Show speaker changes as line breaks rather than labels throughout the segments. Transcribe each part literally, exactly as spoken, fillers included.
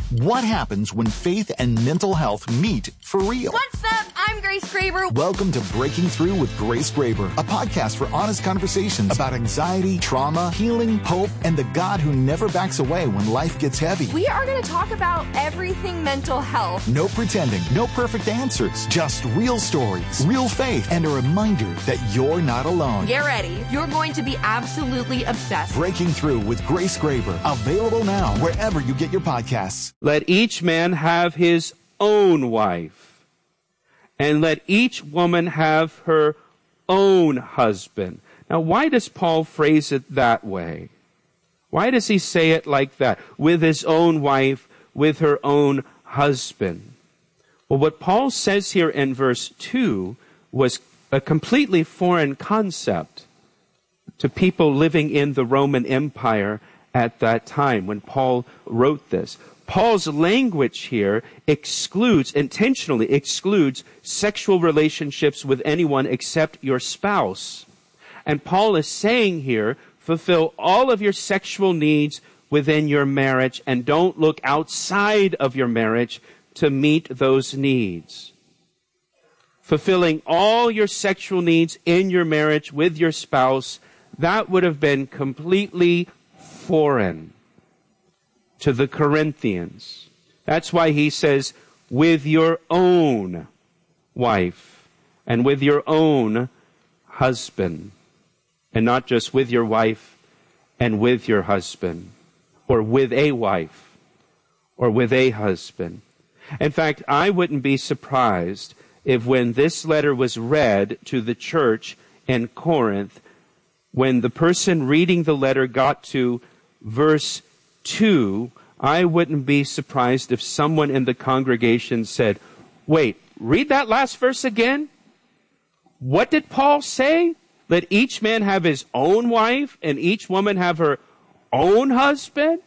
What happens when faith and mental health meet for real?
What's up? I'm Grace Graber.
Welcome to Breaking Through with Grace Graber, a podcast for honest conversations about anxiety, trauma, healing, hope, and the God who never backs away when life gets heavy.
We are going to talk about everything mental health.
No pretending, no perfect answers, just real stories, real faith, and a reminder that you're not alone.
Get ready. You're going to be absolutely obsessed.
Breaking Through with Grace Graber, available now wherever you get your podcasts.
Let each man have his own wife, and let each woman have her own husband. Now, why does Paul phrase it that way? Why does he say it like that? With his own wife, with her own husband. Well, what Paul says here in verse two was a completely foreign concept to people living in the Roman Empire at that time when Paul wrote this. Paul's language here excludes, intentionally excludes, sexual relationships with anyone except your spouse. And Paul is saying here, fulfill all of your sexual needs within your marriage and don't look outside of your marriage to meet those needs. Fulfilling all your sexual needs in your marriage with your spouse, that would have been completely foreign to the Corinthians. That's why he says, with your own wife and with your own husband, and not just with your wife and with your husband, or with a wife or with a husband. In fact, I wouldn't be surprised if when this letter was read to the church in Corinth, when the person reading the letter got to verse two, I wouldn't be surprised if someone in the congregation said, wait, read that last verse again? What did Paul say? Let each man have his own wife and each woman have her own husband?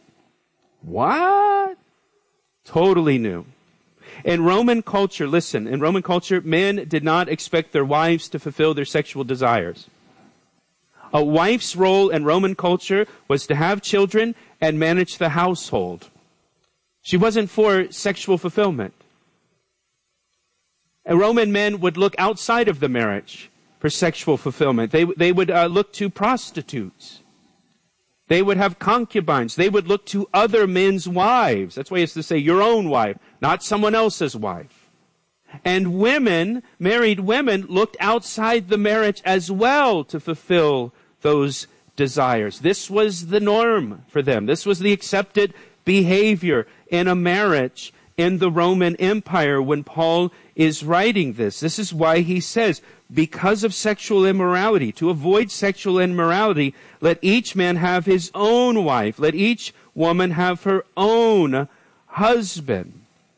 What? Totally new. In Roman culture, listen, in Roman culture, men did not expect their wives to fulfill their sexual desires. A wife's role in Roman culture was to have children and manage the household. She wasn't for sexual fulfillment. And Roman men would look outside of the marriage for sexual fulfillment. They, they would uh, look to prostitutes. They would have concubines. They would look to other men's wives. That's why he has to say your own wife, not someone else's wife. And women, married women, looked outside the marriage as well to fulfill those desires. This was the norm for them. This was the accepted behavior in a marriage in the Roman Empire when Paul is writing this. This is why he says, because of sexual immorality, to avoid sexual immorality, let each man have his own wife. Let each woman have her own husband.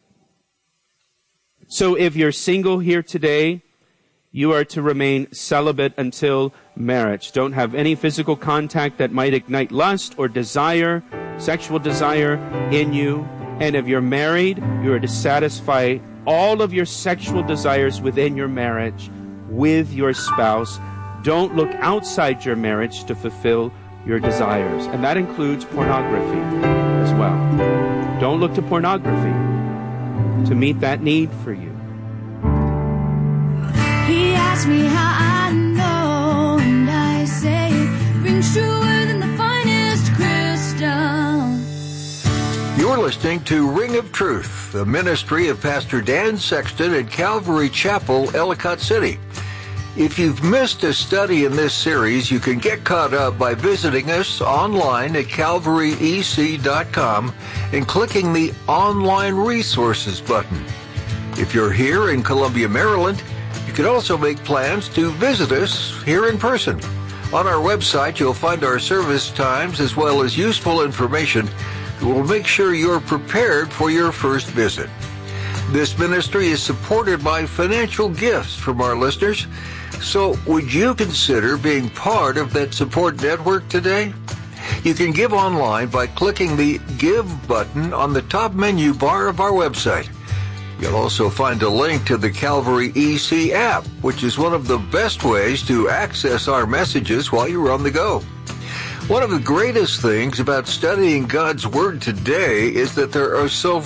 So if you're single here today, you are to remain celibate until marriage. Don't have any physical contact that might ignite lust or desire, sexual desire in you. And if you're married, you are to satisfy all of your sexual desires within your marriage with your spouse. Don't look outside your marriage to fulfill your desires. And that includes pornography as well. Don't look to pornography to meet that need for you.
He asked me how I know, and I say it rings truer than the finest crystal.
You're listening to Ring of Truth, the ministry of Pastor Dan Sexton at Calvary Chapel, Ellicott City. If you've missed a study in this series, you can get caught up by visiting us online at calvary e c dot com and clicking the Online Resources button. If you're here in Columbia, Maryland, you can also make plans to visit us here in person. On our website, you'll find our service times as well as useful information that will make sure you're prepared for your first visit. This ministry is supported by financial gifts from our listeners. So would you consider being part of that support network today? You can give online by clicking the Give button on the top menu bar of our website. You'll also find a link to the Calvary E C app, which is one of the best ways to access our messages while you're on the go. One of the greatest things about studying God's Word today is that there are so